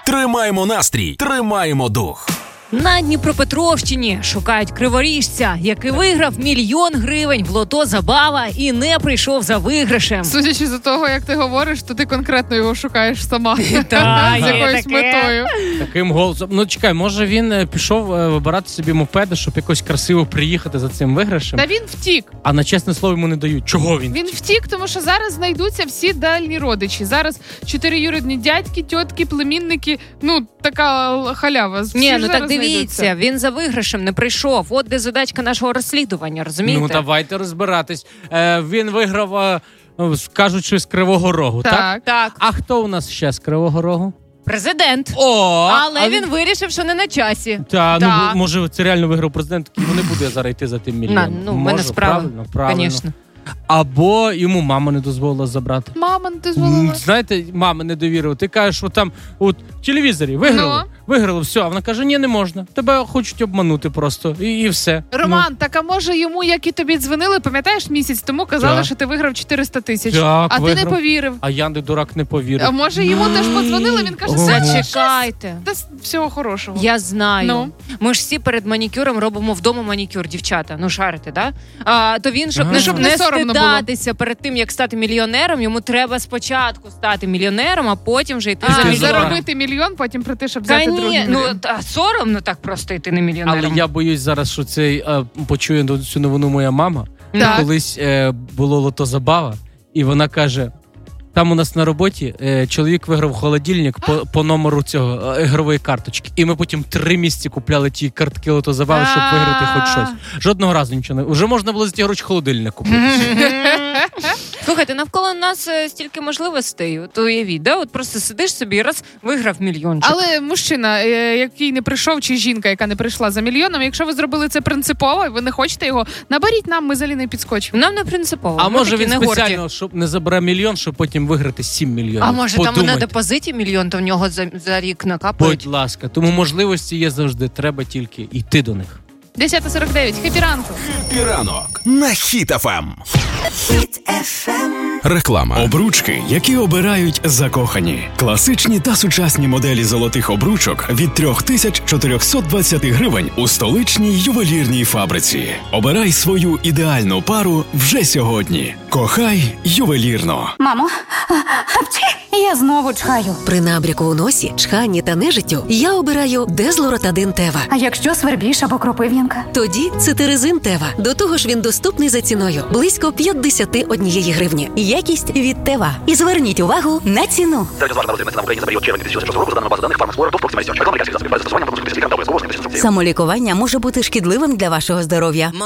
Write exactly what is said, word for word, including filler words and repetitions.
Тримаємо настрій, тримаємо дух. На Дніпропетровщині шукають криворіжця, який виграв мільйон гривень в лото «Забава» і не прийшов за виграшем. Судячи за того, як ти говориш, то ти конкретно його шукаєш сама. Та, з якоюсь таке. метою. Таким голосом. Ну, чекай, може він пішов вибирати собі мопеди, щоб якось красиво приїхати за цим виграшем? Та він втік. А на чесне слово йому не дають. Чого він? Він втік, тому що зараз знайдуться всі дальні родичі. Зараз чотириюрідні дядьки, тьотки, племінники. Ну, така халява. Всі Ні, ж ну зараз так дивіться, знайдуться. він за виграшем не прийшов. От де задачка нашого розслідування, розумієте? Ну, давайте розбиратись. Е, він виграв, е, кажуть, що з Кривого Рогу, так? Так. Так, А хто у нас ще з Кривого Рогу? президент. О, Але а він вирішив, що не на часі. Та, Так. ну, може, це реально виграв президент, який не буде зараз йти за тим мільйоном. На, ну, в мене Може, справа, правильно, правильно. звісно. Або йому мама не дозволила забрати. Мама не М, дозволила. Знаєте, мама не довірила. Ти кажеш, що там от в телевізорі виграло, Ну? виграло, все. А вона каже, ні, не можна. Тебе хочуть обманути просто. І, і все. Роман, так а може йому, як і тобі дзвонили, пам'ятаєш, місяць тому казали, Так. що ти виграв чотириста тисяч. Так, А ти виграв. не повірив. Ну, а я не дурак не повірив. А може йому теж подзвонили, він каже, Ого. зачекайте. Зачекайте. Та с- всього хорошого. Я знаю. Ну? Ми ж всі перед манікюром робимо вдома манікюр, дівчата. Ну, шарите, да? А, то він, щоб, А. не, щоб не Не соромно стидатися перед тим, як стати мільйонером, йому треба спочатку стати мільйонером, а потім вже йти А, за ти мільйоном. заробити мільйон, потім прийти, щоб Та взяти ні, другий ну мільйон. та, соромно так просто йти не мільйонером. Але я боюсь зараз, що цей е, почує цю новину моя мама. Так. Колись е, було лото «Забава», і вона каже: там у нас на роботі е, чоловік виграв холодильник по, по номеру цього е, ігрової карточки. І ми потім три місяці купляли ті картки лото «Забави», щоб виграти хоч щось. Жодного разу нічого не. Уже можна було за ті гроші холодильник купити. Слухайте, навколо нас е, стільки можливостей. От уявіть, да? От просто сидиш собі і раз виграв мільйончик. Але мужчина, е, який не прийшов, чи жінка, яка не прийшла за мільйоном, якщо ви зробили це принципово, і ви не хочете його, наберіть нам, ми з Аліною підскочимо. Нам не принципово. А ми може такі він не горді. спеціально, щоб не забере мільйон, щоб потім виграти сім мільйонів. А може там на Подумайте. депозиті мільйон, то в нього за, за рік накапають? Будь ласка, тому можливості є завжди, треба тільки йти до них. десята сорок дев'ять, хеппі ранку. Ранок на Хіт еф ем. Реклама. Обручки, які обирають закохані. Класичні та сучасні моделі золотих обручок від три тисячі чотириста двадцять гривень у столичній ювелірній фабриці. Обирай свою ідеальну пару вже сьогодні. Кохай ювелірно. Мамо, апчі, я знову чхаю. При набряку у носі, чханні та нежиттю я обираю Дезлоратадин Тева. А якщо свербіж або кропив'янка? Тоді цитиризин Тева. До того ж він доступний за ціною – близько п'ятдесят однієї гривні. Якість від Тева. І зверніть увагу на ціну. Самолікування може бути шкідливим для вашого здоров'я.